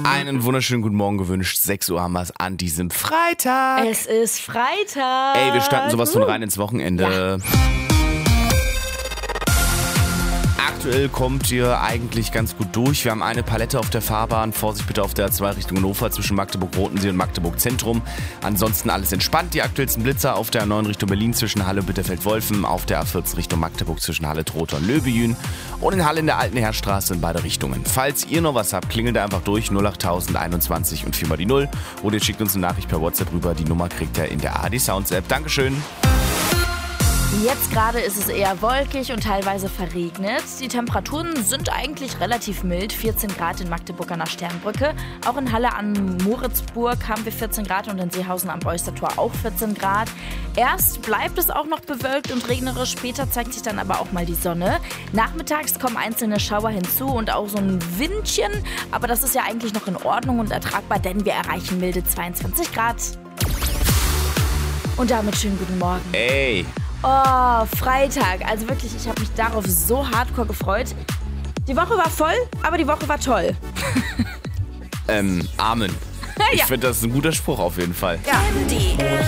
Einen wunderschönen guten Morgen gewünscht. 6 Uhr haben wir es an diesem Freitag. Es ist Freitag. Ey, wir starten sowas von rein ins Wochenende. Ja. Aktuell kommt ihr eigentlich ganz gut durch. Wir haben eine Palette auf der Fahrbahn. Vorsicht bitte auf der A2 Richtung Hannover zwischen Magdeburg-Rotensee und Magdeburg-Zentrum. Ansonsten alles entspannt. Die aktuellsten Blitzer auf der A9 Richtung Berlin zwischen Halle und Bitterfeld-Wolfen. Auf der A14 Richtung Magdeburg zwischen Halle, Trotha und Löbejün. Und in Halle in der Alten Heerstraße in beide Richtungen. Falls ihr noch was habt, klingelt einfach durch 08021 und 4 mal die 0. Oder ihr schickt uns eine Nachricht per WhatsApp rüber. Die Nummer kriegt ihr in der ARD Sounds App. Dankeschön. Jetzt gerade ist es eher wolkig und teilweise verregnet. Die Temperaturen sind eigentlich relativ mild. 14 Grad in Magdeburg an der Sternbrücke. Auch in Halle an Moritzburg haben wir 14 Grad und in Seehausen am Preußertor auch 14 Grad. Erst bleibt es auch noch bewölkt und regnerisch. Später zeigt sich dann aber auch mal die Sonne. Nachmittags kommen einzelne Schauer hinzu und auch so ein Windchen. Aber das ist ja eigentlich noch in Ordnung und ertragbar, denn wir erreichen milde 22 Grad. Und damit schönen guten Morgen. Ey. Oh, Freitag. Also wirklich, ich habe mich darauf so hardcore gefreut. Die Woche war voll, aber die Woche war toll. Amen. Ich finde, das ist ein guter Spruch auf jeden Fall. Ja.